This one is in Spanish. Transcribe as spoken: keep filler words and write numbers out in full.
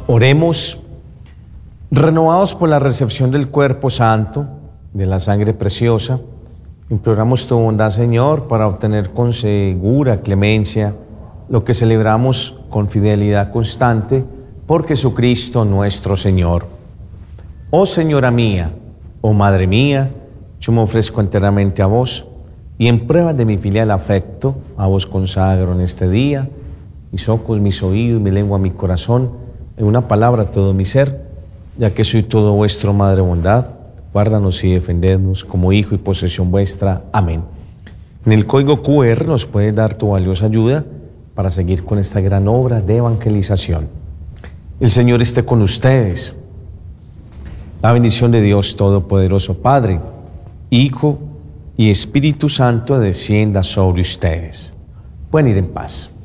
Oremos, renovados por la recepción del cuerpo santo, de la sangre preciosa, imploramos tu bondad, Señor, para obtener con segura clemencia lo que celebramos con fidelidad constante por Jesucristo nuestro Señor. Oh Señora mía, oh Madre mía, yo me ofrezco enteramente a vos y en prueba de mi filial afecto, a vos consagro en este día mis ojos, mis oídos, mi lengua, mi corazón, en una palabra todo mi ser, ya que soy todo vuestro, Madre bondad, guárdanos y defendednos como hijo y posesión vuestra. Amén. En el código cu erre nos puedes dar tu valiosa ayuda para seguir con esta gran obra de evangelización. El Señor esté con ustedes. La bendición de Dios Todopoderoso, Padre, Hijo y Espíritu Santo descienda sobre ustedes. Pueden ir en paz.